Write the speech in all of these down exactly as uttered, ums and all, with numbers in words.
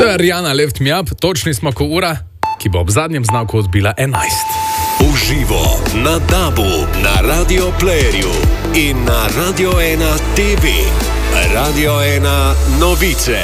To je Rihanna Lift Me Up, točni smo ko ura, ki bo ob zadnjem znaku odbila enajst. Uživo na Dabu, na Radio Playerju in na Radio ena T V. Radio ena novice.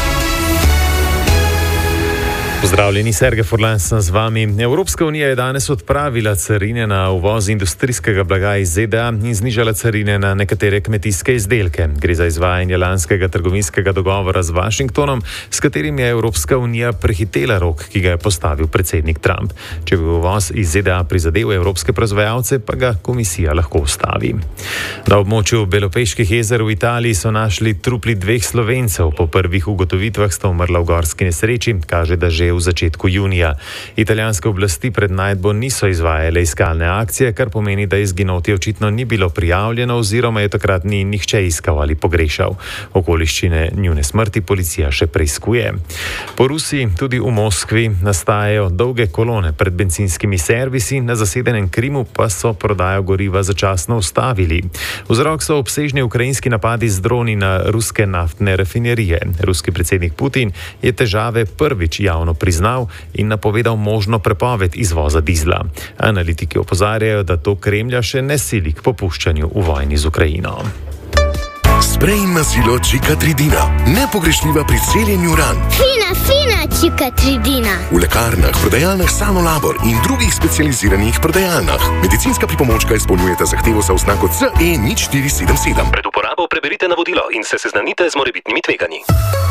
Pozdravljeni, Sergej Furlan sem z vami. Evropska unija je danes odpravila carine na uvoz industrijskega blaga iz Z D A in znižala carine na nekatere kmetijske izdelke. Gre za izvajanje lanskega trgovinskega dogovora z Washingtonom, s katerim je Evropska unija prehitela rok, ki ga je postavil predsednik Trump. Če bi uvoz iz Z D A prizadel evropske proizvajalce, pa ga komisija lahko ustavi. Na območju Belopeških jezer v Italiji so našli trupli dveh Slovencev. Po prvih ugotovitvah sta umrla v gorski nesreči, kaže, da že v začetku junija. Italijanske oblasti pred najdbo niso izvajale iskalne akcije, kar pomeni, da izginotje očitno ni bilo prijavljeno oziroma je takrat ni nihče iskal ali pogrešal. Okoliščine njune smrti policija še preiskuje. Po Rusiji, tudi v Moskvi, nastajajo dolge kolone pred bencinskimi servisi, na zasedenem Krimu pa so prodajo goriva začasno ustavili. Vzrok so obsežni ukrajinski napadi z droni na ruske naftne rafinerije. Ruski predsednik Putin je težave prvič javno priznal in napovedal možno prepoved izvoza dizla. Analitiki opozarjajo, da to Kremlja še ne sili k popuščanju v vojni z Ukrajino. Sprej na silo Cikatridina. Nepogrešljiva pri celjenju ran. Fina, fina Cikatridina. V lekarnah, prodajalnah Sanolabor in drugih specializiranih prodajalnah. Medicinska pripomočka izpolnjujeta zahtevo za oznako C E nič štiri sedem sedem. Pred uporabo preberite navodilo in se seznanite z morebitnimi tveganji.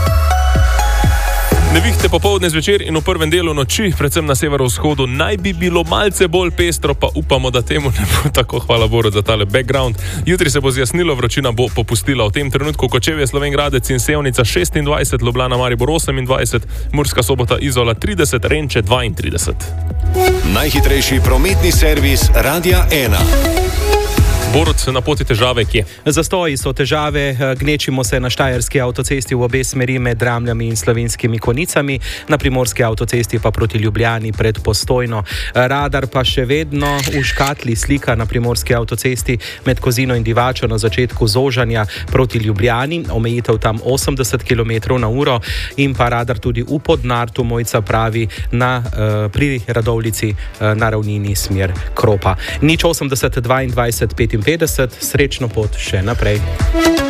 Nevihte popoldne, zvečer in v prvem delu noči, predvsem na severovzhodu, naj bi bilo malce bolj pestro, pa upamo, da temu ne bo tako. Hvala Boru za tale background. Jutri se bo zjasnilo, vročina bo popustila. V tem trenutku Kočevje, Slovenj Gradec in Sevnica šestindvajset, Ljubljana, Maribor osemindvajset, Murska Sobota, Izola trideset, Renče dvaintrideset. Najhitrejši prometni servis Radia ena. Borut, na poti težave kje? Zastoji so težave, gnečimo se na štajerski avtocesti v obe smeri med Dramljami in Slovenskimi Konicami, na primorski avtocesti pa proti Ljubljani pred Postojno. Radar pa še vedno v škatli slika na primorski avtocesti med Kozino in Divačo na začetku zožanja proti Ljubljani, omejitev tam osemdeset kilometrov na uro, in pa radar tudi v Podnartu, Mojca pravi, na, pri Radovljici na ravnini smer Kropa. Nič osemdeset dvaindvajset petinpetdeset, srečno pot še naprej.